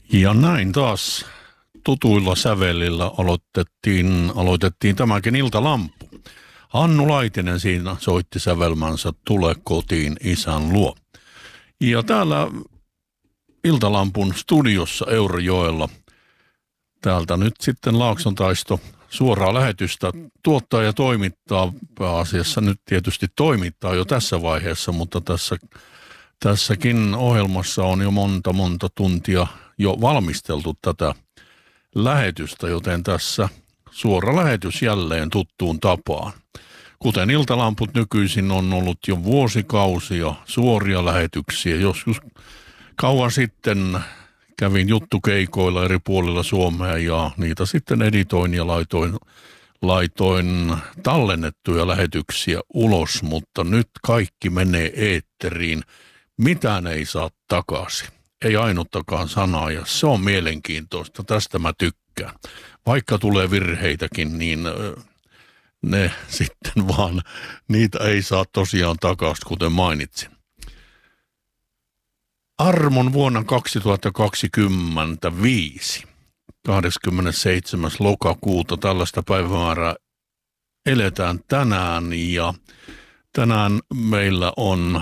Ja näin taas tutuilla sävelillä aloitettiin tämäkin iltalampu. Hannu Laitinen siinä soitti sävelmänsä Tule kotiin isän luo. Ja täällä iltalampun studiossa Eurajoella, täältä nyt sitten Laakson taisto suoraa lähetystä tuottaa ja toimittaa, pääasiassa nyt tietysti toimittaa jo tässä vaiheessa, mutta tässäkin ohjelmassa on jo monta tuntia jo valmisteltu tätä lähetystä, joten tässä suora lähetys jälleen tuttuun tapaan. Kuten iltalamput nykyisin on ollut jo vuosikausia suoria lähetyksiä, joskus kauan sitten kävin juttukeikoilla eri puolilla Suomea ja niitä sitten editoin ja laitoin tallennettuja lähetyksiä ulos, mutta nyt kaikki menee eetteriin. Mitään ei saa takaisin. Ei ainuttakaan sanaa ja se on mielenkiintoista. Tästä mä tykkään. Vaikka tulee virheitäkin, niin ne sitten vaan, niitä ei saa tosiaan takaisin, kuten mainitsin. Armon vuonna 2025, 27. lokakuuta, tällaista päivämäärää eletään tänään ja tänään meillä on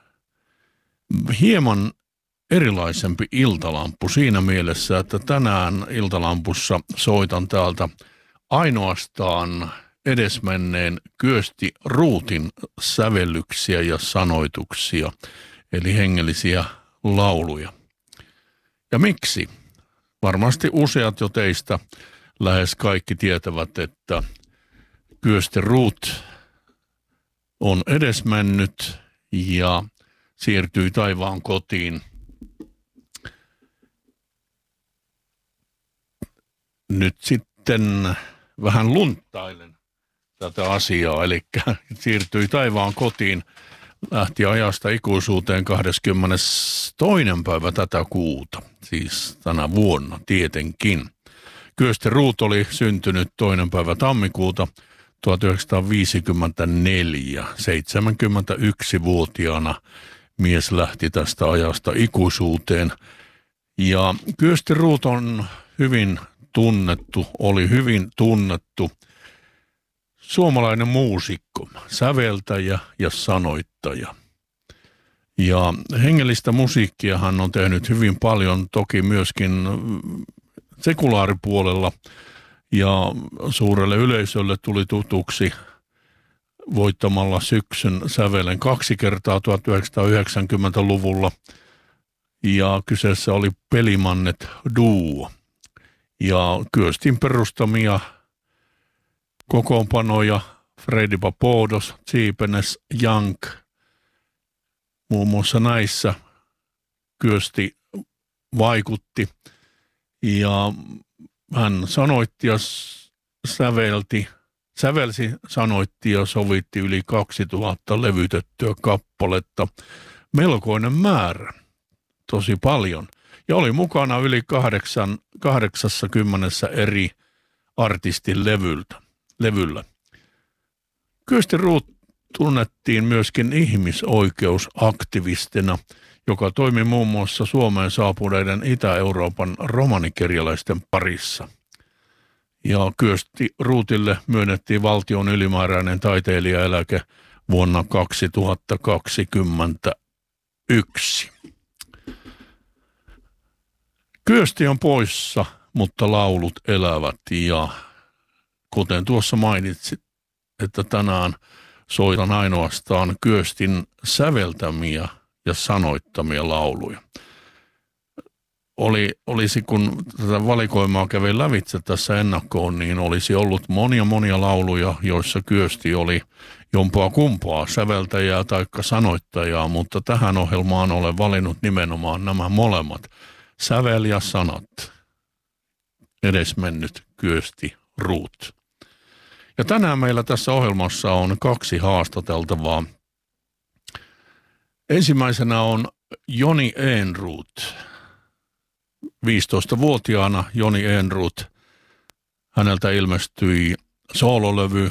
hieman erilaisempi iltalampu siinä mielessä, että tänään iltalampussa soitan täältä ainoastaan edesmenneen Kyösti Ruutin sävellyksiä ja sanoituksia, eli hengellisiä lauluja. Ja miksi? Varmasti useat jo teistä lähes kaikki tietävät, että Kyösti Ruut on edesmennyt ja siirtyi taivaan kotiin nyt sitten vähän lunttailen tätä asiaa, eli siirtyi taivaan kotiin, lähti ajasta ikuisuuteen 22. päivä tätä kuuta, siis tänä vuonna tietenkin. Kyösti Ruut oli syntynyt 2. päivä tammikuuta 1954, 71-vuotiaana mies lähti tästä ajasta ikuisuuteen. Ja Kyösti Ruut on oli hyvin tunnettu suomalainen muusikko, säveltäjä ja sanoittaja. Ja hengellistä musiikkia hän on tehnyt hyvin paljon, toki myöskin sekulaaripuolella, ja suurelle yleisölle tuli tutuksi voittamalla syksyn sävelen 2 kertaa 1990-luvulla, ja kyseessä oli Pelimannet duo. Ja Kyöstin perustamia kokoonpanoja Freddy Papodos, Tsiipenes, Jank, muun muassa näissä Kyösti vaikutti. Ja hän sanoitti ja sävelsi, sanoitti ja sovitti yli 2000 levytettyä kappaletta. Melkoinen määrä, tosi paljon. Ja oli mukana yli 80 eri artistin levyllä. Kyösti Ruut tunnettiin myöskin ihmisoikeusaktivistina, joka toimi muun muassa Suomeen saapuneiden Itä-Euroopan romanikerjäläisten parissa. Ja Kyösti Ruutille myönnettiin valtion ylimääräinen taiteilijaeläke vuonna 2021. Kyösti on poissa, mutta laulut elävät ja kuten tuossa mainitsit, että tänään soitan ainoastaan Kyöstin säveltämiä ja sanoittamia lauluja. Olisi kun tätä valikoimaa kävi lävitse tässä ennakkoon, niin olisi ollut monia lauluja, joissa Kyösti oli jompaa kumpaa säveltäjää tai sanoittajaa, mutta tähän ohjelmaan olen valinnut nimenomaan nämä molemmat. Sävel ja sanat. Edesmennyt Kyösti Ruut. Ja tänään meillä tässä ohjelmassa on 2 haastateltavaa. Ensimmäisenä on Joni Ehrnrooth. 15-vuotiaana Joni Ehrnrooth. Häneltä ilmestyi soololevy,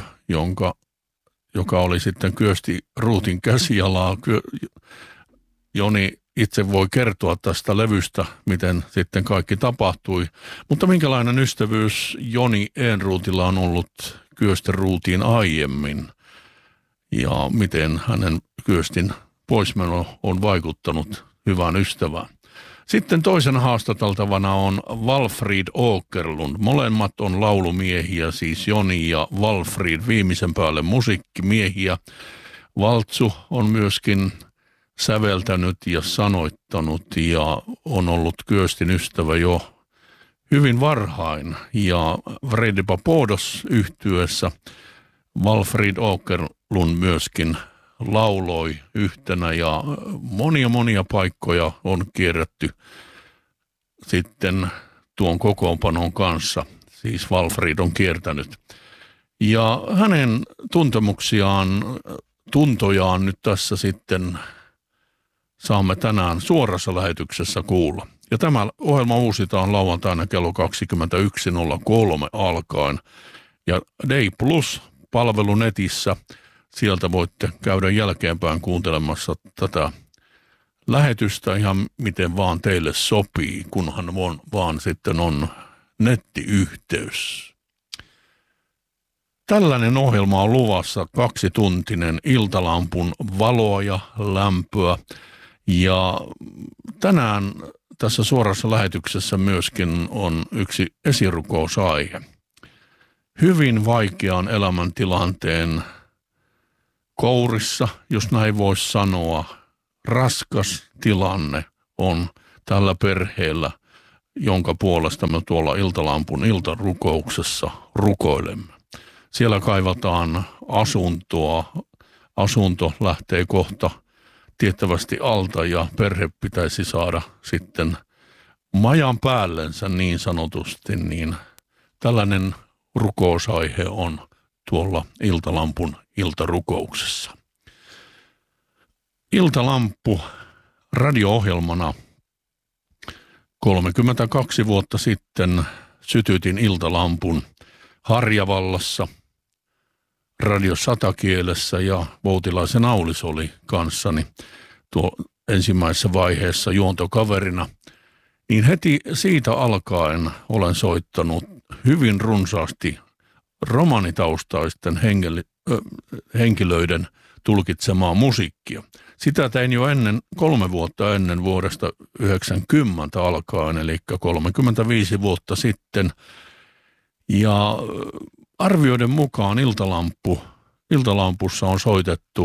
joka oli sitten Kyösti Ruutin käsialaa. Joni itse voi kertoa tästä levystä, miten sitten kaikki tapahtui. Mutta minkälainen ystävyys Joni Ehrnrootilla on ollut Kyösten Rootiin aiemmin ja miten hänen Kyöstin poismeno on vaikuttanut hyvään ystävään. Sitten toisen haastateltavana on Valfrid Åkerlund. Molemmat on laulumiehiä, siis Joni ja Valfrid, viimeisen päälle musiikkimiehiä. Valtsu on myöskin säveltänyt ja sanoittanut ja on ollut Kyöstin ystävä jo hyvin varhain. Ja Vredi Papodos -yhtyeessä Valfrid Åkerlund myöskin lauloi yhtenä ja monia paikkoja on kierretty sitten tuon kokoonpanon kanssa. Siis Valfrid on kiertänyt. Ja hänen tuntojaan nyt tässä sitten saamme tänään suorassa lähetyksessä kuulla. Ja tämä ohjelma uusitaan lauantaina kello 21.03 alkaen. Ja Day Plus-palvelu netissä, sieltä voitte käydä jälkeenpäin kuuntelemassa tätä lähetystä ihan miten vaan teille sopii, kunhan vaan sitten on nettiyhteys. Tällainen ohjelma on luvassa 2-tuntinen iltalampun valoa ja lämpöä. Ja tänään tässä suorassa lähetyksessä myöskin on yksi esirukousaihe. Hyvin vaikean elämäntilanteen kourissa, jos näin voisi sanoa, raskas tilanne on tällä perheellä, jonka puolesta me tuolla Iltalampun iltarukouksessa rukoilemme. Siellä kaivataan asuntoa. Asunto lähtee kohta tiettävästi alta ja perhe pitäisi saada sitten majan päällensä niin sanotusti, niin tällainen rukousaihe on tuolla Iltalampun iltarukouksessa. Iltalamppu radio-ohjelmana 32 vuotta sitten sytytin Iltalampun Harjavallassa, Radio 100 kielessä ja Voutilaisen Aulis oli kanssani tuo ensimmäisessä vaiheessa juontokaverina. Niin heti siitä alkaen olen soittanut hyvin runsaasti romanitaustaisten henkilöiden tulkitsemaa musiikkia. Sitä tein jo 3 vuotta ennen vuodesta 1990 alkaen, eli 35 vuotta sitten. Ja arvioiden mukaan Iltalampussa on soitettu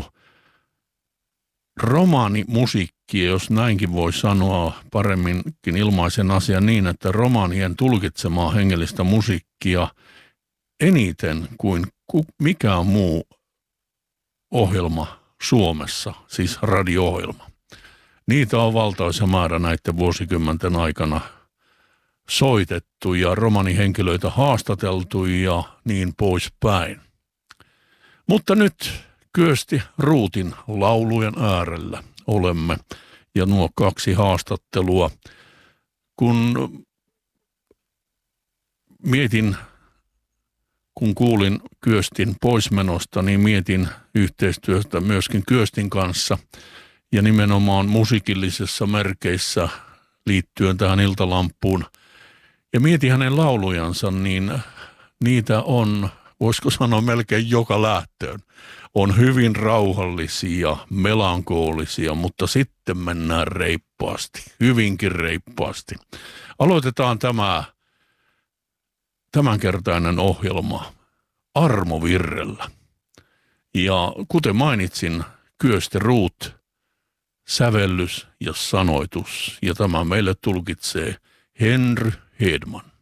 romaanimusiikkia, jos näinkin voi sanoa, paremminkin ilmaisen asian niin, että romaanien tulkitsemaa hengellistä musiikkia eniten kuin mikään muu ohjelma Suomessa, siis radio-ohjelma. Niitä on valtaisa määrä näiden vuosikymmenten aikana soitettu ja romanihenkilöitä haastateltu ja niin poispäin. Mutta nyt Kyösti Rootin laulujen äärellä olemme ja nuo 2 haastattelua. Kun kuulin Kyöstin poismenosta, niin mietin yhteistyöstä myöskin Kyöstin kanssa ja nimenomaan musiikillisessa merkeissä liittyen tähän Iltalampuun. Ja mietin hänen laulujansa, niin niitä on, voisiko sanoa melkein joka lähtöön. On hyvin rauhallisia, melankolisia, mutta sitten mennään reippaasti, hyvinkin reippaasti. Aloitetaan tämänkertainen ohjelma armovirrellä. Ja kuten mainitsin, Kyösti Root, sävellys ja sanoitus. Ja tämä meille tulkitsee Henry Hedman.